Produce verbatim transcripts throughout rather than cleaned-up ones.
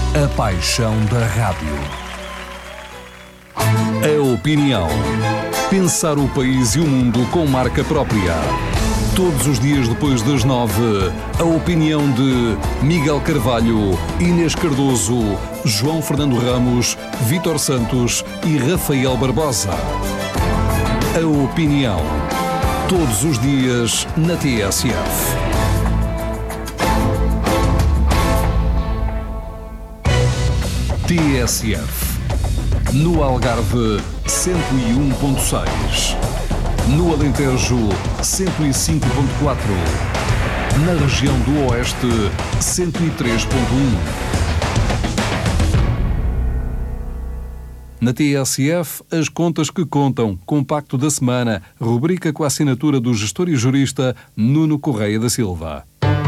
A paixão da rádio. A opinião. Pensar o país e o mundo com marca própria. Todos os dias depois das nove, a opinião de Miguel Carvalho, Inês Cardoso, João Fernando Ramos, Vítor Santos e Rafael Barbosa. A opinião. Todos os dias na T S F. T S F. No Algarve, cento e um ponto seis. No Alentejo, cento e cinco ponto quatro. Na região do Oeste, cento e três ponto um. Na T S F, as contas que contam, compacto da semana, rubrica com a assinatura do gestor e jurista Nuno Correia da Silva.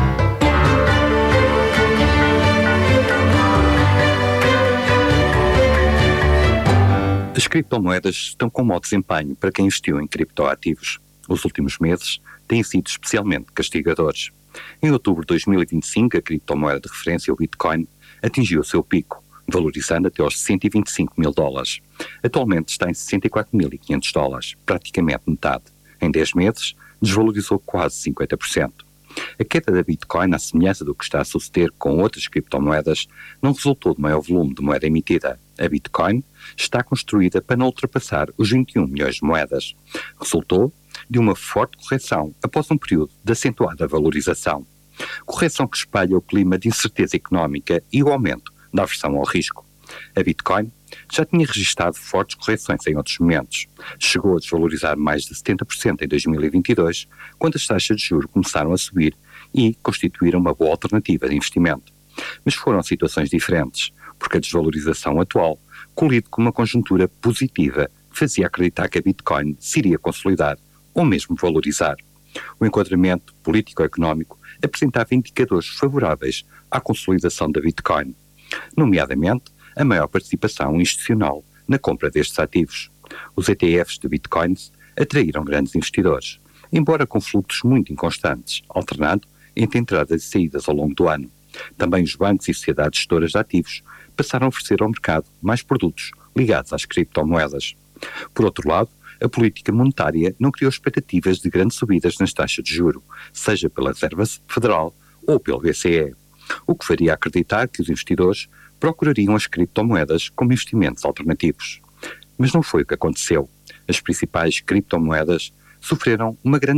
As criptomoedas estão com mau desempenho para quem investiu em criptoativos. Os últimos meses têm sido especialmente castigadores. Em outubro de dois mil e vinte e cinco, a criptomoeda de referência, o Bitcoin, atingiu o seu pico, valorizando até aos cento e vinte e cinco mil dólares. Atualmente está em sessenta e quatro mil e quinhentos dólares, praticamente metade. Em dez meses, desvalorizou quase cinquenta por cento. A queda da Bitcoin, à semelhança do que está a suceder com outras criptomoedas, não resultou de maior volume de moeda emitida. A Bitcoin está construída para não ultrapassar os vinte e um milhões de moedas. Resultou de uma forte correção após um período de acentuada valorização. Correção que espalha o clima de incerteza económica e o aumento da aversão ao risco. A Bitcoin já tinha registrado fortes correções em outros momentos. Chegou a desvalorizar mais de setenta por cento em dois mil e vinte e dois, quando as taxas de juros começaram a subir e constituíram uma boa alternativa de investimento. Mas foram situações diferentes, porque a desvalorização atual colide com uma conjuntura positiva que fazia acreditar que a Bitcoin se iria consolidar ou mesmo valorizar. O enquadramento político-económico apresentava indicadores favoráveis à consolidação da Bitcoin, nomeadamente a maior participação institucional na compra destes ativos. Os E T Fs de Bitcoins atraíram grandes investidores, embora com fluxos muito inconstantes, alternando entre entradas e saídas ao longo do ano. Também os bancos e sociedades gestoras de ativos passaram a oferecer ao mercado mais produtos ligados às criptomoedas. Por outro lado, a política monetária não criou expectativas de grandes subidas nas taxas de juro, seja pela Reserva Federal ou pelo B C E, o que faria acreditar que os investidores procurariam as criptomoedas como investimentos alternativos. Mas não foi o que aconteceu. As principais criptomoedas sofreram uma grande